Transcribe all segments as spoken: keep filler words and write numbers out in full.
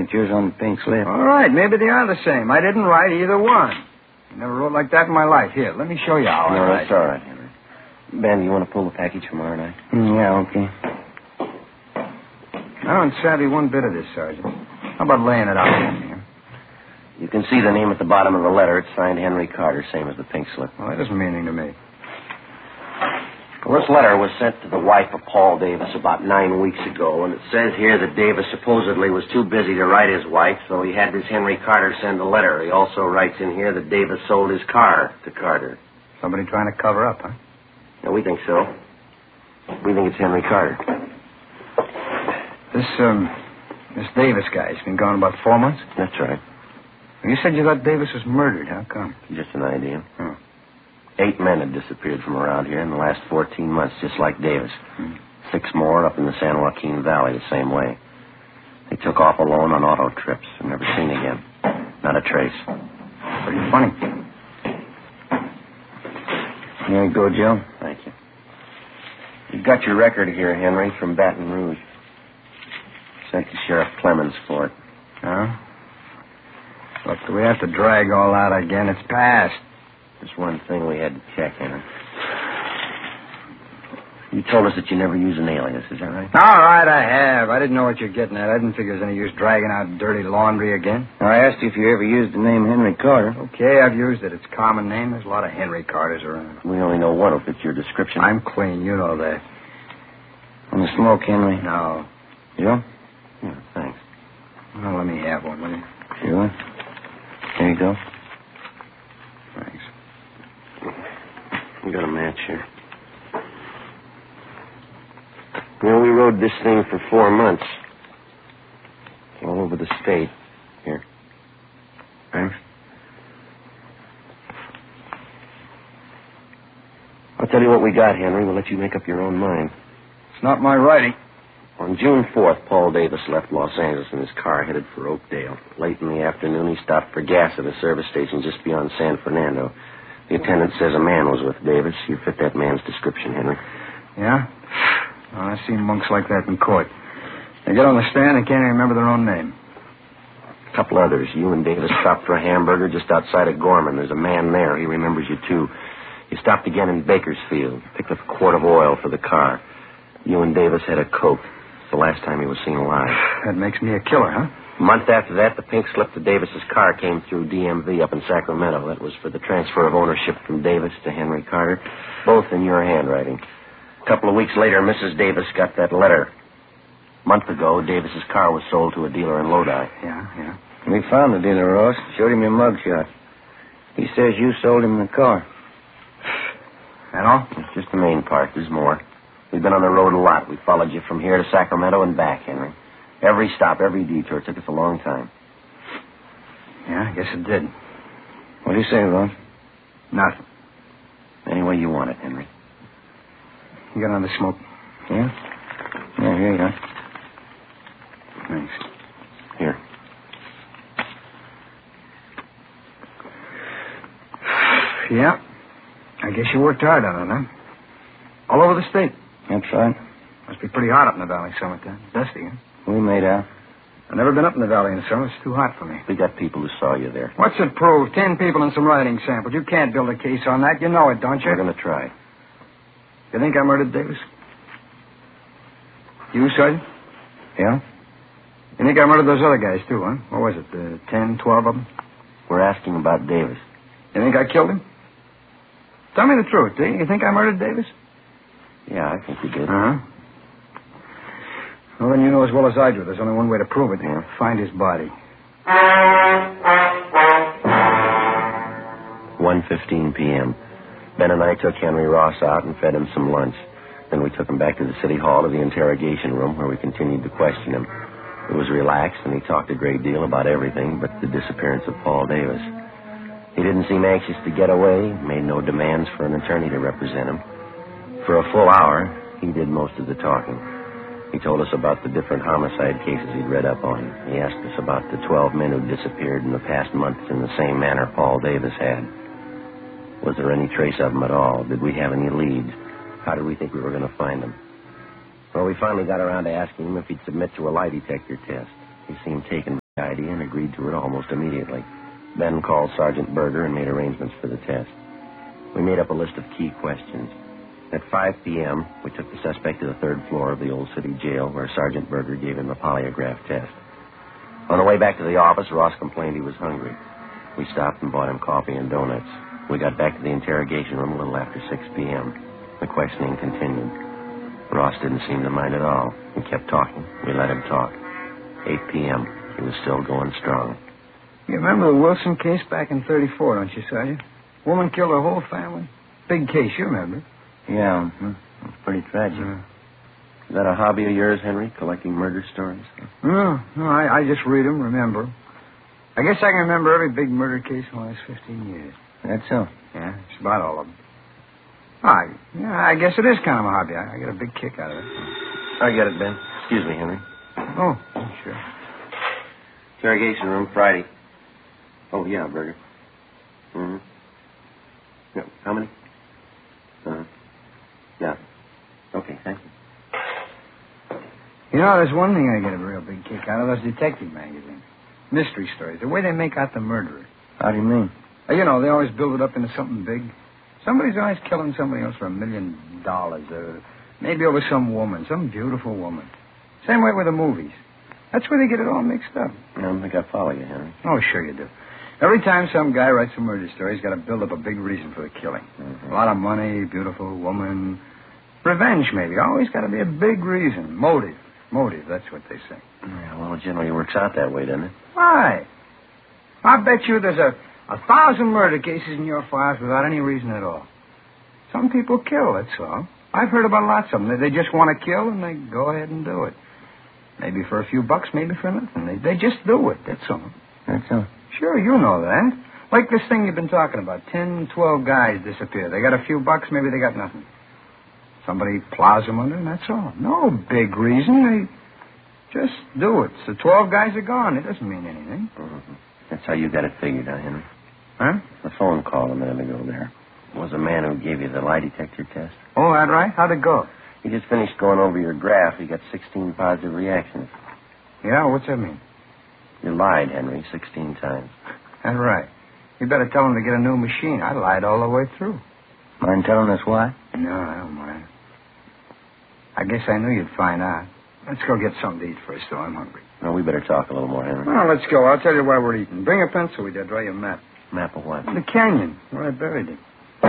signatures on the pink slip. All right, maybe they are the same. I didn't write either one. I never wrote like that in my life. Here, let me show you how I No, write. that's all right, Henry. Ben, you want to pull the package tomorrow night? Mm, yeah, okay. I don't savvy one bit of this, Sergeant. How about laying it out for me? Huh? You can see the name at the bottom of the letter. It's signed Henry Carter, same as the pink slip. Well, that doesn't mean anything to me. Well, this letter was sent to the wife of Paul Davis about nine weeks ago, and it says here that Davis supposedly was too busy to write his wife, so he had this Henry Carter send a letter. He also writes in here that Davis sold his car to Carter. Somebody trying to cover up, huh? Yeah, we think so. We think it's Henry Carter. This, um, this Davis guy's been gone about four months? That's right. You said you thought Davis was murdered. How come? Just an idea. Oh. Eight men had disappeared from around here in the last fourteen months, just like Davis. Hmm. Six more up in the San Joaquin Valley the same way. They took off alone on auto trips and never seen again. Not a trace. Pretty funny. Here you go, Joe. Thank you. You've got your record here, Henry, from Baton Rouge. Sent to Sheriff Clemens for it. Huh? Look, do we have to drag all out again? It's past. Just one thing we had to check, Henry. You told us that you never use an alias, is that right? All right, I have. I didn't know what you're getting at. I didn't figure there's any use dragging out dirty laundry again. I asked you if you ever used the name Henry Carter. Okay, I've used it. It's a common name. There's a lot of Henry Carters around. We only know one who fits your description. I'm clean. You know that. Want to smoke, Henry? No. You? Yeah, thanks. Well, let me have one, will you? Sure. Here you go. Thanks. We got a match here. Well, we rode this thing for four months. All over the state. Here. Thanks. I'll tell you what we got, Henry. We'll let you make up your own mind. It's not my writing. On June fourth, Paul Davis left Los Angeles in his car headed for Oakdale. Late in the afternoon, he stopped for gas at a service station just beyond San Fernando. The attendant says a man was with Davis. You fit that man's description, Henry. Yeah? Well, I've seen monks like that in court. They get on the stand and can't even remember their own name. A couple others. You and Davis stopped for a hamburger just outside of Gorman. There's a man there. He remembers you, too. You stopped again in Bakersfield. Picked up a quart of oil for the car. You and Davis had a Coke. It's the last time he was seen alive. That makes me a killer, huh? A month after that, the pink slip to Davis's car came through D M V up in Sacramento. That was for the transfer of ownership from Davis to Henry Carter. Both in your handwriting. A couple of weeks later, Missus Davis got that letter. A month ago, Davis's car was sold to a dealer in Lodi. Yeah, yeah. We found the dealer, Ross. Showed him your mugshot. He says you sold him the car. That all? It's just the main part. There's more. We've been on the road a lot. We followed you from here to Sacramento and back, Henry. Every stop, every detour. It took us a long time. Yeah, I guess it did. What do you say, Ross? Nothing. Any way you want it, Henry. You got another smoke? Yeah? Yeah, here you are. Thanks. Here. Yeah. I guess you worked hard on it, huh? All over the state. That's right. Must be pretty hot up in the valley summertime. Dusty, huh? We made out. I've never been up in the valley in the summer. It's too hot for me. We got people who saw you there. What's it prove? Ten people and some writing samples. You can't build a case on that. You know it, don't you? We're going to try. You think I murdered Davis? You, Sergeant? Yeah? You think I murdered those other guys, too, huh? What was it, uh, ten, twelve of them? We're asking about Davis. You think I killed him? Tell me the truth, do you? You think I murdered Davis? Yeah, I think you did. Uh-huh. Well, then you know as well as I do. There's only one way to prove it. Yeah. Find his body. one fifteen p.m. Ben and I took Henry Ross out and fed him some lunch. Then we took him back to the city hall to the interrogation room where we continued to question him. It was relaxed, and he talked a great deal about everything but the disappearance of Paul Davis. He didn't seem anxious to get away, made no demands for an attorney to represent him. For a full hour, he did most of the talking. He told us about the different homicide cases he'd read up on. He asked us about the twelve men who disappeared in the past month in the same manner Paul Davis had. Was there any trace of them at all? Did we have any leads? How did we think we were going to find them? Well, we finally got around to asking him if he'd submit to a lie detector test. He seemed taken by idea and agreed to it almost immediately. Ben called Sergeant Berger and made arrangements for the test. We made up a list of key questions. At five p.m., we took the suspect to the third floor of the Old City Jail, where Sergeant Berger gave him a polygraph test. On the way back to the office, Ross complained he was hungry. We stopped and bought him coffee and donuts. We got back to the interrogation room a little after six p.m. The questioning continued. Ross didn't seem to mind at all. He kept talking. We let him talk. eight p.m. He was still going strong. You remember the Wilson case back in thirty-four, don't you, Sergeant? Woman killed her whole family. Big case, you remember? Yeah, it's pretty tragic. Yeah. Is that a hobby of yours, Henry, collecting murder stories? No, no, I, I just read them, remember. I guess I can remember every big murder case in the last fifteen years. That's so? Yeah, it's about all of them. I, yeah, I guess it is kind of a hobby. I, I get a big kick out of it. I get it, Ben. Excuse me, Henry. Oh, sure. Interrogation room, Friday. Oh, yeah, Berger. Mm-hmm. Yeah, how many? Uh-huh. Yeah. Okay, thank you. You know, there's one thing I get a real big kick out of, those detective magazines. Mystery stories, the way they make out the murderer. How do you mean? Uh, you know, they always build it up into something big. Somebody's always killing somebody else for a million dollars, or maybe over some woman, some beautiful woman. Same way with the movies. That's where they get it all mixed up. I don't think I follow you, Henry. Oh, sure you do. Every time some guy writes a murder story, he's got to build up a big reason for the killing. Mm-hmm. A lot of money, beautiful woman, revenge maybe. Always got to be a big reason. Motive. Motive, that's what they say. Yeah, well, it generally works out that way, doesn't it? Why? I bet you there's a, a thousand murder cases in your files without any reason at all. Some people kill, that's all. I've heard about lots of them. They, they just want to kill, and they go ahead and do it. Maybe for a few bucks, maybe for nothing. They, they just do it, that's all. That's all. Sure, you know that. Like this thing you've been talking about. Ten, twelve guys disappear. They got a few bucks, maybe they got nothing. Somebody plows them under, and that's all. No big reason. They just do it. So twelve guys are gone. It doesn't mean anything. Mm-hmm. That's how you got it figured out, Henry. Huh? The phone call a minute ago there was a man who gave you the lie detector test. Oh, that right? How'd it go? He just finished going over your graph. He got sixteen positive reactions. Yeah, what's that mean? You lied, Henry, sixteen times. That's right. You better tell him to get a new machine. I lied all the way through. Mind telling us why? No, I don't mind. I guess I knew you'd find out. Let's go get something to eat first, though. I'm hungry. No, we better talk a little more, Henry. Well, let's go. I'll tell you why we're eating. Bring a pencil with you. I'll draw you a map. Map of what? The canyon, where I buried him.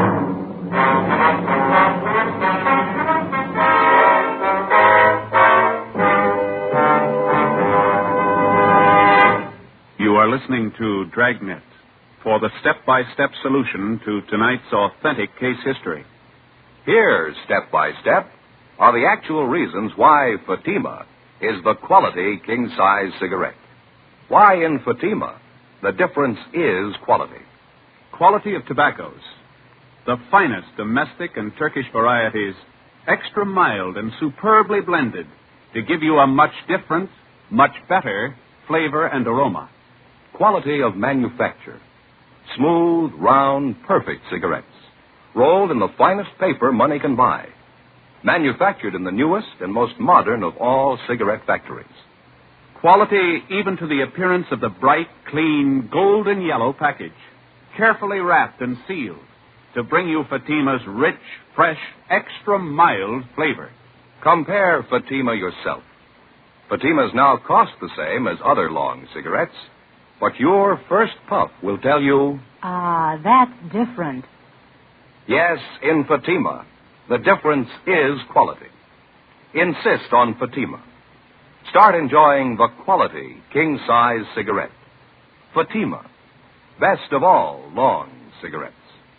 You are listening to Dragnet for the step-by-step solution to tonight's authentic case history. Here, step by step, are the actual reasons why Fatima is the quality king-size cigarette. Why in Fatima the difference is quality. Quality of tobaccos. The finest domestic and Turkish varieties, extra mild and superbly blended to give you a much different, much better flavor and aroma. Quality of manufacture. Smooth, round, perfect cigarettes. Rolled in the finest paper money can buy. Manufactured in the newest and most modern of all cigarette factories. Quality even to the appearance of the bright, clean, golden yellow package. Carefully wrapped and sealed to bring you Fatima's rich, fresh, extra mild flavor. Compare Fatima yourself. Fatimas now cost the same as other long cigarettes, but your first puff will tell you... Ah, that's different. Yes, in Fatima, the difference is quality. Insist on Fatima. Start enjoying the quality king-size cigarette. Fatima, best of all long cigarettes.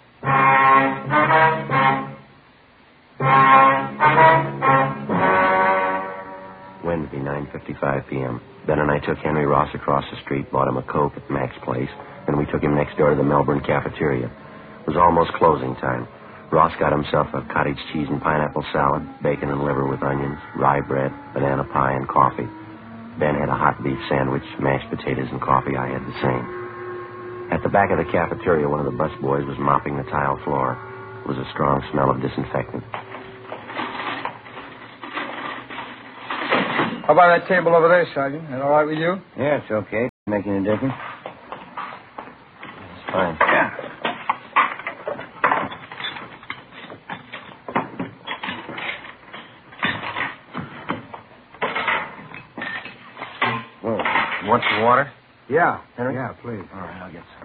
Wednesday, nine fifty-five p.m. Ben and I took Henry Ross across the street, bought him a Coke at Mac's place, and we took him next door to the Melbourne cafeteria. It was almost closing time. Ross got himself a cottage cheese and pineapple salad, bacon and liver with onions, rye bread, banana pie, and coffee. Ben had a hot beef sandwich, mashed potatoes, and coffee. I had the same. At the back of the cafeteria, one of the busboys was mopping the tile floor. It was a strong smell of disinfectant. How about that table over there, Sergeant? Is that all right with you? Yeah, it's okay. Make any difference? It's fine. Yeah. Whoa. You want some water? Yeah. Henry? Yeah, please. All right, I'll get some.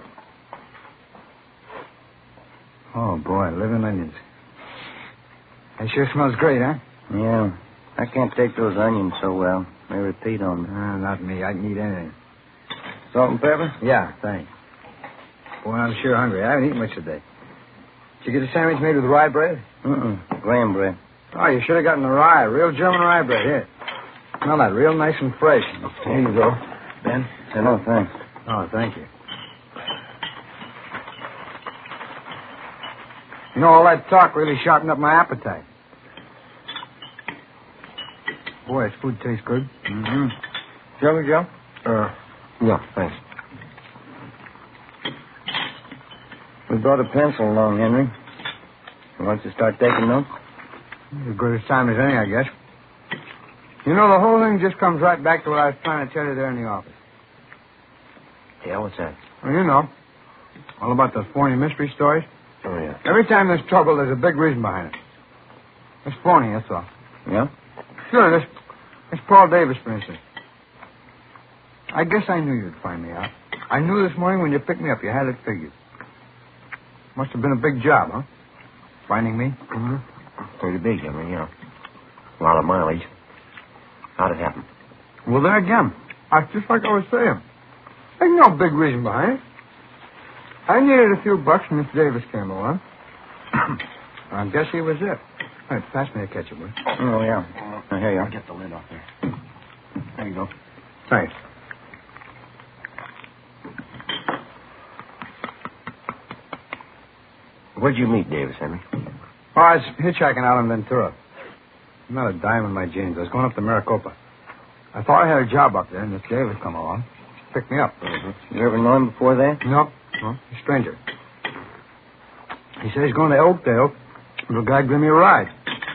Oh, boy, living onions. That sure smells great, huh? Yeah. I can't take those onions so well. They repeat on me. Uh, not me. I can eat anything. Salt and pepper? Yeah, thanks. Boy, I'm sure hungry. I haven't eaten much today. Did you get a sandwich made with rye bread? Mm-mm. Graham bread. Oh, you should have gotten the rye. Real German rye bread. Here. Smell that. Real nice and fresh. Here you go. Ben? Oh, thanks. Oh, thank you. You know, all that talk really sharpened up my appetite. Boy, this food tastes good. Mm-hmm. Sugar, Joe? Uh, yeah, thanks. We brought a pencil along, Henry. You want to start taking notes? As good a time as any, I guess. You know, the whole thing just comes right back to what I was trying to tell you there in the office. Yeah, what's that? Well, you know, all about the phony mystery stories. Oh, yeah. Every time there's trouble, there's a big reason behind it. It's phony, that's all. Yeah? Sure, this, this Paul Davis, for instance. I guess I knew you'd find me out. I knew this morning when you picked me up, you had it figured. Must have been a big job, huh? Finding me? Mm-hmm. Pretty big, Henry, yeah. A lot of mileage. How'd it happen? Well, there again. It's just like I was saying. There's no big reason behind it. I needed a few bucks when Miss Davis came along. I guess he was it. All right, pass me a ketchup, will you? Oh, yeah. Oh, here you I'll are. get the lid off there. There you go. Thanks. Where'd you meet Davis, Henry? Oh, I was hitchhiking out in Ventura. Not a dime in my jeans. I was going up to Maricopa. I thought I had a job up there, and Miss Davis come along. She picked me up. Mm-hmm. You ever know him before that? No, no, a stranger. He said he's going to Oakdale. The guy gave me a ride.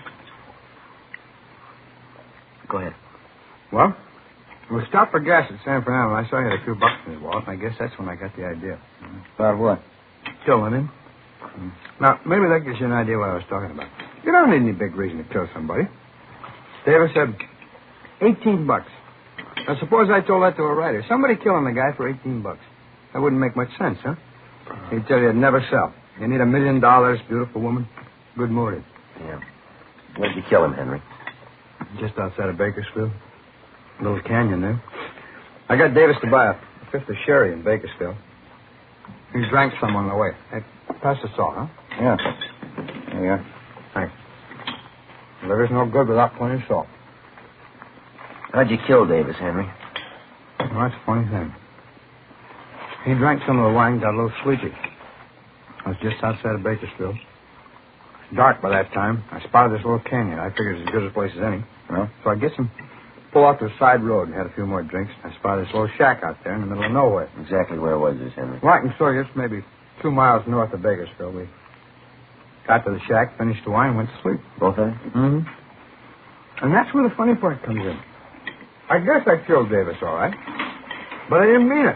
Go ahead. Well, we stopped for gas at San Fernando, and I saw he had a few bucks in his wallet, and I guess that's when I got the idea. About what? Killing him. Now, maybe that gives you an idea what I was talking about. You don't need any big reason to kill somebody. Davis said, eighteen bucks. Now, suppose I told that to a writer. Somebody killing the guy for eighteen bucks. That wouldn't make much sense, huh? He'd tell you it'd never sell. You need a million dollars, beautiful woman, good motive. Yeah. Where'd you kill him, Henry? Just outside of Bakersfield. Little canyon there. I got Davis to buy a fifth of sherry in Bakersfield. He drank some on the way. Hey, pass the salt, huh? Yeah. There you are. Thanks. Liver's no good without plenty of salt. How'd you kill Davis, Henry? Well, that's a funny thing. He drank some of the wine, got a little sleepy. I was just outside of Bakersfield. Dark by that time. I spotted this little canyon. I figured it's as good a place as any. Well? So I get some, pull off to the side road and had a few more drinks. I spotted this little shack out there in the middle of nowhere. Exactly where was this, Henry? Well, I can show you. It's maybe two miles north of Bakersfield. We got to the shack, finished the wine, and went to sleep. Both of you? Mm-hmm. And that's where the funny part comes in. I guess I killed Davis, all right. But I didn't mean it.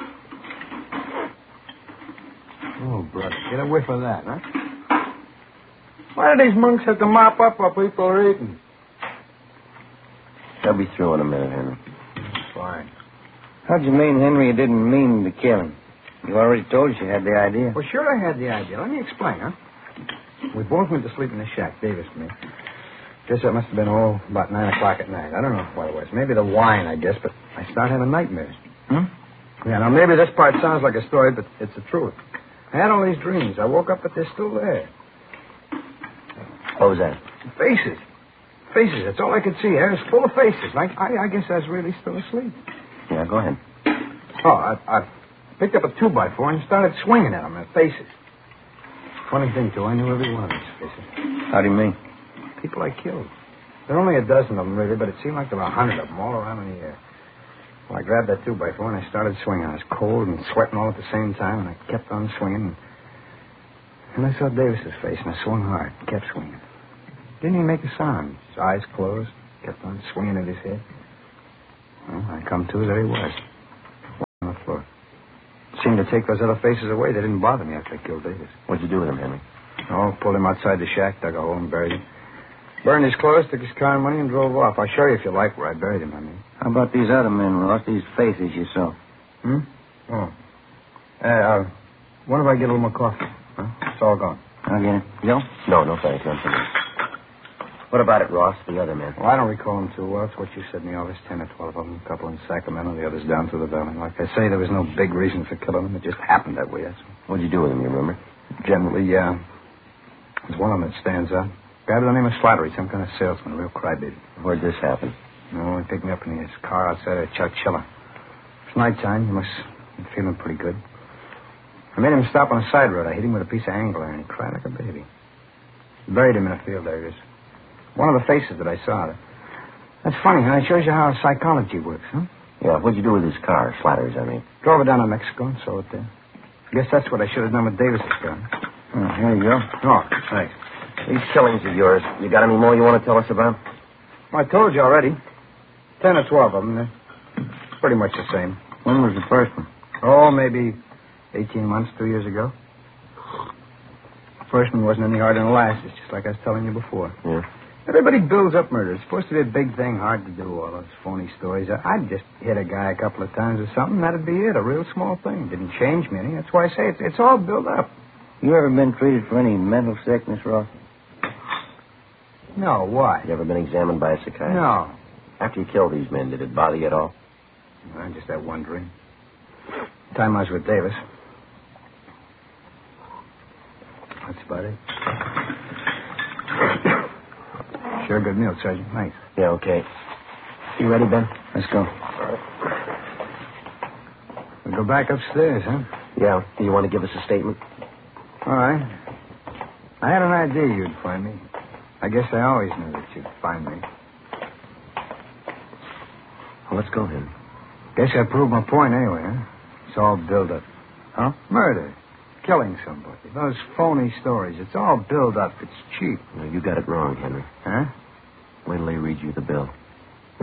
Oh, brother, get a whiff of that, huh? Why do these monks have to mop up while people are eating? They'll be through in a minute, Henry. Fine. How'd you mean Henry you didn't mean to kill him? You already told us you had the idea. Well, sure I had the idea. Let me explain, huh? We both went to sleep in the shack, Davis and me. Guess that must have been, oh, about nine o'clock at night. I don't know what it was. Maybe the wine, I guess, but I started having nightmares. Hmm? Yeah, now maybe this part sounds like a story, but it's the truth. I had all these dreams. I woke up, but they're still there. What was that? Faces. Faces. That's all I could see. It was full of faces. Like, I, I guess I was really still asleep. Yeah, go ahead. Oh, I, I picked up a two-by-four and started swinging at them, their faces. Funny thing, too, I knew every one of these faces. How do you mean? People I killed. There are only a dozen of them, really, but it seemed like there were a hundred of them all around in the air. Well, I grabbed that two-by-four and I started swinging. I was cold and sweating all at the same time, and I kept on swinging. And I saw Davis's face, and I swung hard, kept swinging. Didn't even make a sound. His eyes closed, kept on swinging at his head. Well, I come to, there he was. to take those other faces away. They didn't bother me after I killed Davis. What'd you do with him, Henry? Oh, pulled him outside the shack, dug a hole and buried him. Burned his clothes, took his car and money, and drove off. I'll show you if you like where I buried him, I mean. How about these other men, Ross? These faces you saw? Hmm? Oh. Uh, uh, what if I get a little more coffee? Huh? It's all gone. I'll get it. Joe? No, no, thanks. None for me. What about it, Ross? The other men? Well, I don't recall them too well. It's what you said in the office. Ten or twelve of them. A couple in Sacramento, the others down through the valley. Like I say, there was no big reason for killing them. It just happened that way, that's all. What'd you do with them, you remember? Generally, yeah. There's one of them that stands out. Guy by the name of Slattery, some kind of salesman, a real crybaby. Where'd this happen? Oh, he picked me up in his car outside of Chowchilla. It's nighttime. He must be feeling pretty good. I made him stop on a side road. I hit him with a piece of angle iron. He cried like a baby. Buried him in a field there. It is one of the faces that I saw. That's funny, huh? It shows you how psychology works, huh? Yeah, what'd you do with his car? Slattery's, I mean. Drove it down to Mexico and sold it there. I guess that's what I should have done with Davis's car. Oh, here you go. Oh, thanks. These killings of yours, you got any more you want to tell us about? Well, I told you already. Ten or twelve of them. They're pretty much the same. When was the first one? Oh, maybe eighteen months, two years ago. The first one wasn't any harder than the last. It's just like I was telling you before. Yeah. Everybody builds up murder. It's supposed to be a big thing, hard to do, all those phony stories. I'd just hit a guy a couple of times or something. That'd be it, a real small thing. Didn't change me any. That's why I say it's, it's all built up. You ever been treated for any mental sickness, Ross? No, why? You ever been examined by a psychiatrist? No. After you killed these men, did it bother you at all? I just that one dream. The time I was with Davis. That's about it. Sure good meal, Sergeant. Thanks. Yeah, okay. You ready, Ben? Let's go. We'll go back upstairs, huh? Yeah. Do you want to give us a statement? All right. I had an idea you'd find me. I guess I always knew that you'd find me. Well, let's go, Henry. Guess I proved my point anyway, huh? It's all built up. Huh? Murder. Killing somebody. Those phony stories. It's all built up. It's cheap. No, you got it wrong, Henry. Huh? Wait till they read you the bill. The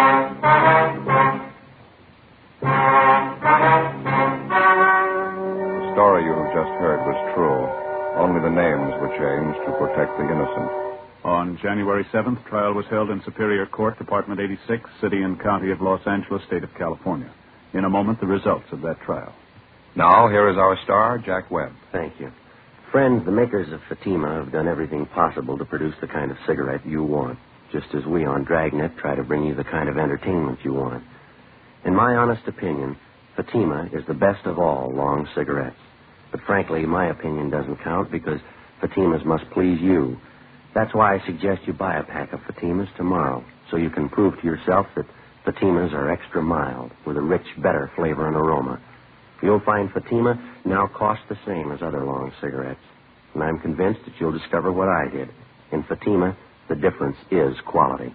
story you have just heard was true. Only the names were changed to protect the innocent. On January seventh, trial was held in Superior Court, Department eighty-six, City and County of Los Angeles, State of California. In a moment, the results of that trial. Now, here is our star, Jack Webb. Thank you. Friends, the makers of Fatima have done everything possible to produce the kind of cigarette you want, just as we on Dragnet try to bring you the kind of entertainment you want. In my honest opinion, Fatima is the best of all long cigarettes. But frankly, my opinion doesn't count because Fatimas must please you. That's why I suggest you buy a pack of Fatimas tomorrow, so you can prove to yourself that Fatimas are extra mild, with a rich, better flavor and aroma. You'll find Fatima now costs the same as other long cigarettes. And I'm convinced that you'll discover what I did. In Fatima, the difference is quality.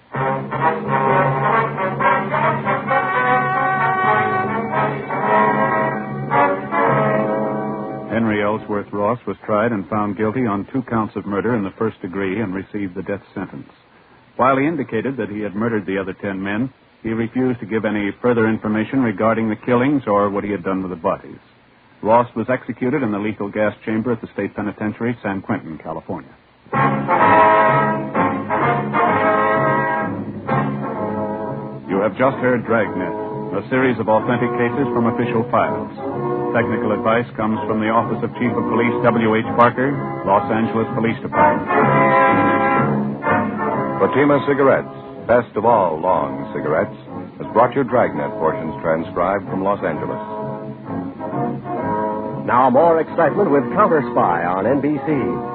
Henry Ellsworth Ross was tried and found guilty on two counts of murder in the first degree and received the death sentence. While he indicated that he had murdered the other ten men, he refused to give any further information regarding the killings or what he had done with the bodies. Ross was executed in the lethal gas chamber at the State Penitentiary, San Quentin, California. You have just heard Dragnet, a series of authentic cases from official files. Technical advice comes from the Office of Chief of Police W H Parker, Los Angeles Police Department. Fatima Cigarettes, best of all long cigarettes, has brought you Dragnet portions transcribed from Los Angeles. Now more excitement with Counter Spy on N B C.